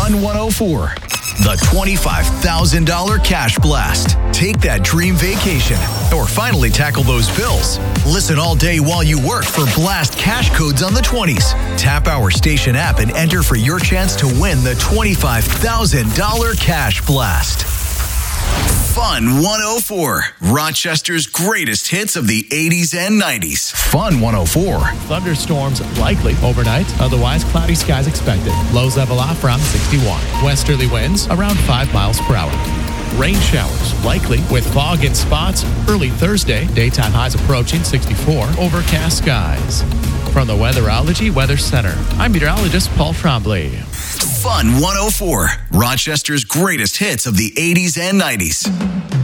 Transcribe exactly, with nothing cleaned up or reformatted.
Fun one oh four. The twenty-five thousand dollars Cash Blast. Take that dream vacation or finally tackle those bills. Listen all day while you work for Blast cash codes on the twenties. Tap our station app and enter for your chance to win the twenty-five thousand dollars Cash Blast. Fun one oh four. Rochester's greatest hits of the eighties and nineties. Fun one oh four. Thunderstorms likely overnight. Otherwise, cloudy skies expected. Lows level off around sixty-one. Westerly winds around five miles per hour. Rain showers likely with fog in spots early Thursday. Daytime highs approaching sixty-four. Overcast skies. From the Weatherology Weather Center, I'm meteorologist Paul Trombley. Fun one oh four. Rochester's greatest hits of the eighties and nineties.